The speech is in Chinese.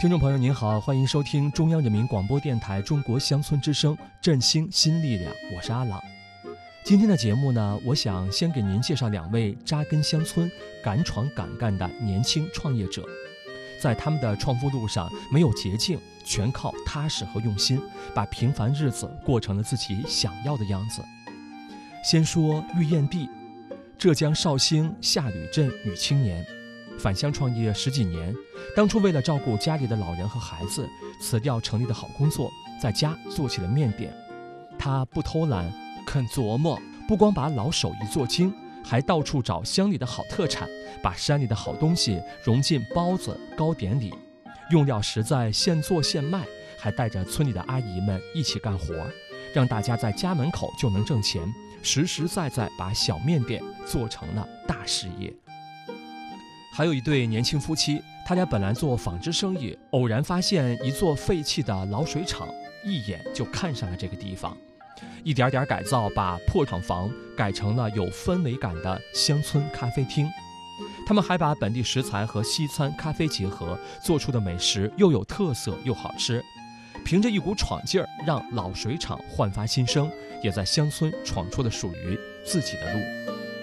听众朋友您好，欢迎收听中央人民广播电台中国乡村之声振兴新力量，我是阿朗。今天的节目呢，我想先给您介绍2位扎根乡村、敢闯敢干的年轻创业者。在他们的创富路上，没有捷径，全靠踏实和用心，把平凡日子过成了自己想要的样子。先说玉燕娣，浙江绍兴下吕镇女青年，返乡创业10几年，当初为了照顾家里的老人和孩子，辞掉城里的好工作，在家做起了面点。她不偷懒，肯琢磨，不光把老手艺做精，还到处找乡里的好特产，把山里的好东西融进包子、糕点里，用料实在，现做现卖，还带着村里的阿姨们一起干活，让大家在家门口就能挣钱，实实在在把小面店做成了大事业。还有一对年轻夫妻，他俩本来做纺织生意，偶然发现一座废弃的老水厂，一眼就看上了这个地方，一点点改造，把破厂房改成了有氛围感的乡村咖啡厅。他们还把本地食材和西餐咖啡结合，做出的美食又有特色又好吃。凭着一股闯劲儿，让老水厂焕发新生，也在乡村闯出了属于自己的路。